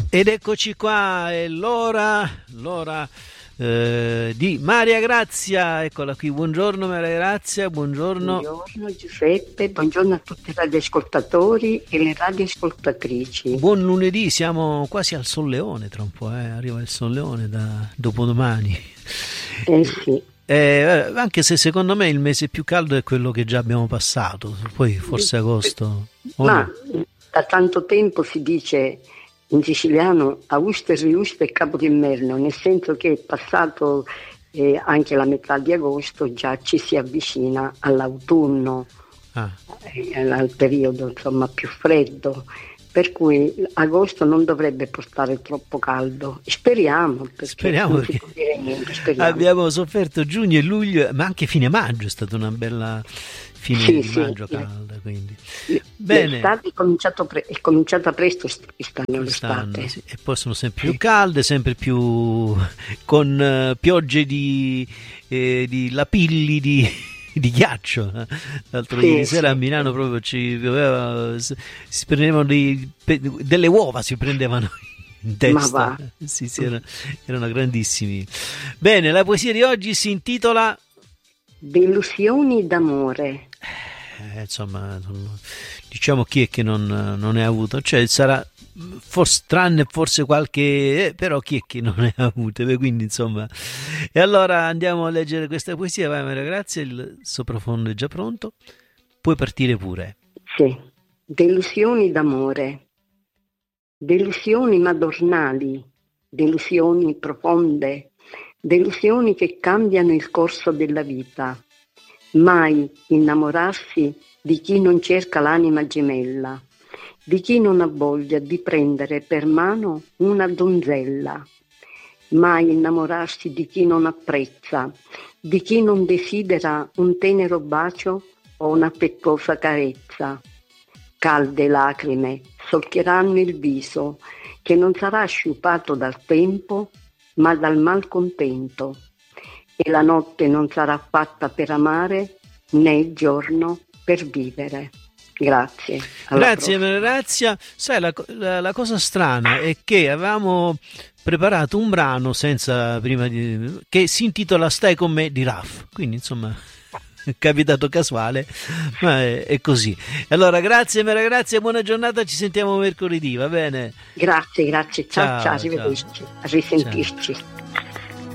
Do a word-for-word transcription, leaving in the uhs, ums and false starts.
Ed eccoci qua, è l'ora, l'ora eh, di Maria Grazia, eccola qui, buongiorno Maria Grazia, buongiorno. Buongiorno Giuseppe, buongiorno a tutti i radioascoltatori e le radioascoltatrici. Buon lunedì, siamo quasi al Solleone tra un po', eh? Arriva il Solleone da dopodomani. Eh sì. Eh, anche se secondo me il mese più caldo è quello che già abbiamo passato, poi forse agosto. Ma no? Da tanto tempo si dice in siciliano auste e riuste e capo d'inverno, nel senso che è passato eh, anche la metà di agosto, già ci si avvicina all'autunno, ah. eh, al periodo insomma più freddo, per cui agosto non dovrebbe portare troppo caldo. Speriamo, perché, speriamo non perché si può dire niente, speriamo. Abbiamo sofferto giugno e luglio, ma anche fine maggio è stata una bella fine sì, di sì, maggio sì. calda, quindi bene. L'estate è, cominciato pre- è cominciata presto quest'anno, quest'anno l'estate. sì. E poi sono sempre più calde, sempre più con uh, piogge di, eh, di lapilli di, di ghiaccio. L'altro sì, ieri sera sì, a Milano sì. proprio ci pioveva, si prendevano dei, delle uova, si prendevano in testa. Sì, sì, erano, erano grandissimi. Bene, la poesia di oggi si intitola Delusioni d'amore. Eh, insomma, diciamo chi è che non, non ne ha avuto, cioè sarà forse tranne forse qualche, eh, però chi è che non ne ha avute, quindi insomma. E allora andiamo a leggere questa poesia. Vai Maria Grazia, il sopraffondo è già pronto, puoi partire pure. Sì, delusioni d'amore, delusioni madornali, delusioni profonde, delusioni che cambiano il corso della vita. Mai innamorarsi di chi non cerca l'anima gemella, di chi non ha voglia di prendere per mano una donzella. Mai innamorarsi di chi non apprezza, di chi non desidera un tenero bacio o un'affettuosa carezza. Calde lacrime solcheranno il viso, che non sarà sciupato dal tempo, ma dal malcontento. E la notte non sarà fatta per amare, né il giorno per vivere. Grazie. Grazie Maria Grazia. Sai, la, la, la cosa strana è che avevamo preparato un brano senza prima di, che si intitola Stai con me di Raff, quindi insomma è capitato casuale, ma è, è così. Allora grazie Maria Grazia, buona giornata, ci sentiamo mercoledì, va bene? Grazie, grazie, ciao, ciao, ciao arrivederci, ciao. a risentirci. Ciao.